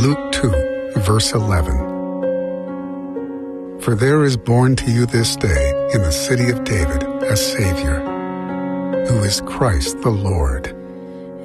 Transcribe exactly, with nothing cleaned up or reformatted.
Luke two, verse eleven. For there is born to you this day in the city of David a Savior, who is Christ the Lord.